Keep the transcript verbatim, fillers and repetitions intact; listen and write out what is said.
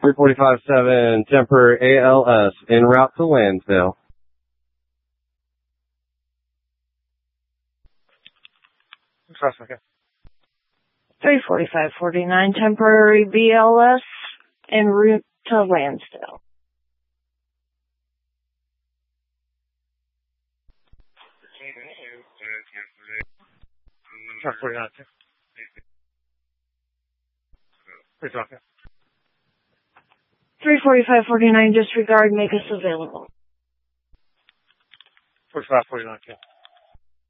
three forty-five seven, temporary A L S, en route to Lansdale. three forty-five forty-nine, temporary B L S, en route to Lansdale. three forty-five forty-nine, disregard, make us available. forty-five forty-nine,